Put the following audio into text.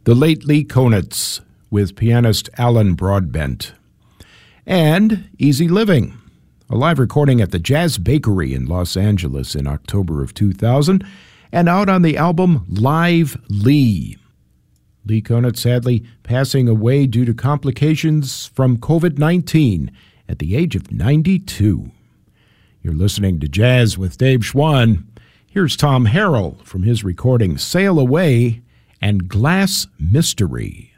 The Late Lee Konitz with pianist Alan Broadbent. And Easy Living, a live recording at the Jazz Bakery in Los Angeles in October of 2000, and out on the album Live Lee. Lee Konitz sadly passing away due to complications from COVID-19 at the age of 92. You're listening to Jazz with Dave Schwann. Here's Tom Harrell from his recording Sail Away and Glass Mystery.